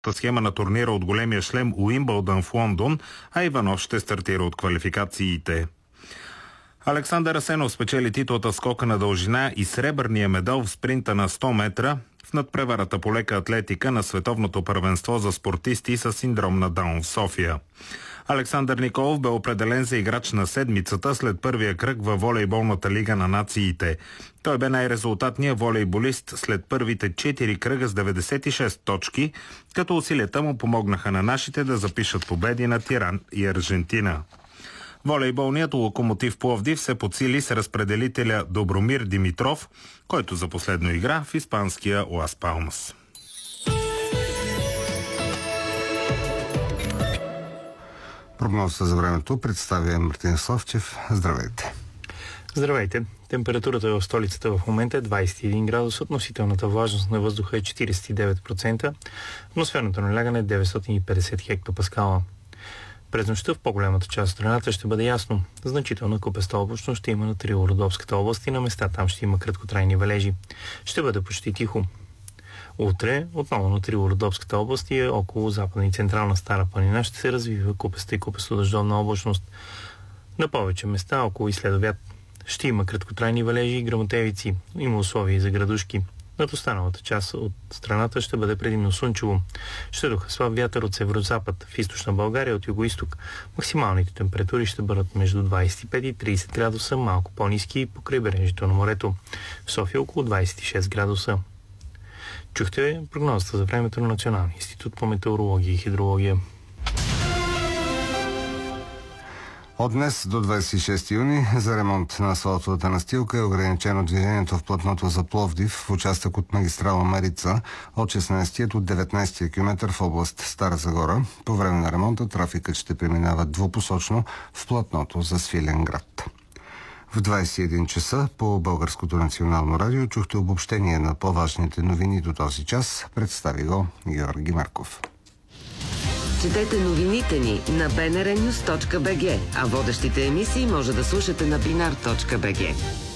схема на турнира от големия шлем Уимбълдън в Лондон, а Иванов ще стартира от квалификациите. Александър Асенов спечели титлата в скока на дължина и сребърния медал в спринта на 100 метра в надпреварата по лека атлетика на световното първенство за спортисти с синдром на Даун в София. Александър Николов бе определен за играч на седмицата след първия кръг във волейболната лига на нациите. Той бе най-резултатният волейболист след първите 4 кръга с 96 точки, като усилията му помогнаха на нашите да запишат победи на Иран и Аржентина. Волейболният Локомотив Пловдив се подсили с разпределителя Добромир Димитров, който за последно игра в испанския Лас Палмас. Прогнозата за времето представя Мартин Славчев. Здравейте! Здравейте! Температурата в столицата в момента е 21 градуса, относителната влажност на въздуха е 49%, атмосферното налягане е 950 хектопаскала. През нощта в по-голямата част от страната ще бъде ясно. Значителна купеста облачност ще има на Трило-Родопската област и на места там ще има краткотрайни валежи. Ще бъде почти тихо. Утре отново на Трило-Родопската област и около западна и централна Стара планина ще се развива купеста и купесто-дъждовна облачност. На повече места около изследовят ще има краткотрайни валежи и гръмотевици. Има условия за градушки. Над останалата част от страната ще бъде предимно слънчево. Ще духа слаб вятър от северо-запад, в източна България от юго-исток. Максималните температури ще бъдат между 25 и 30 градуса, малко по-ниски по крайбрежието на морето. В София около 26 градуса. Чухте прогнозата за времето на Националния институт по метеорология и хидрология. От днес до 26 юни за ремонт на асфалтовата настилка е ограничено движението в платното за Пловдив в участък от магистрала Марица от 16 до 19 км в област Стара Загора. По време на ремонта трафикът ще преминава двупосочно в платното за Свиленград. В 21 часа по Българското национално радио чухте обобщение на по-важните новини до този час. Представи го Георги Марков. Четете новините ни на bnrnews.bg, а водещите емисии може да слушате на binar.bg.